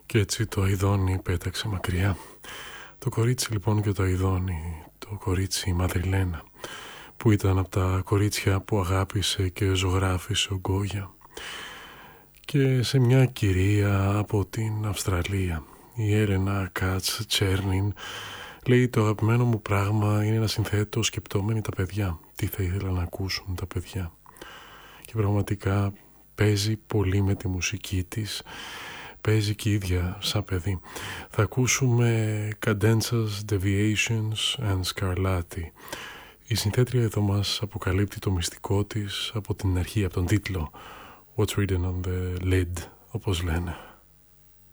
Και έτσι το αηδόνι πέταξε μακριά. Το κορίτσι λοιπόν και το αηδόνι, το κορίτσι η Μαδριλένα, που ήταν από τα κορίτσια που αγάπησε και ζωγράφισε ο Γκόγια. Και σε μια κυρία από την Αυστραλία, η Έλενα Κάτς Τσέρνιν, λέει: το αγαπημένο μου πράγμα είναι να συνθέτω σκεπτόμενοι τα παιδιά. Τι θα ήθελα να ακούσουν τα παιδιά. Και πραγματικά παίζει πολύ με τη μουσική της. Παίζει και η ίδια σαν παιδί. Θα ακούσουμε Cadenzas, Deviations and Scarlatti. Η συνθέτρια εδώ μας αποκαλύπτει το μυστικό της από την αρχή, από τον τίτλο What's Written on the Lid, όπως λένε.